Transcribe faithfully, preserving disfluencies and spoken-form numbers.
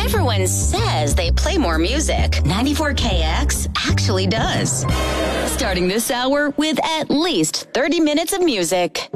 Everyone says they play more music. ninety-four K X actually does. Starting this hour with at least thirty minutes of music.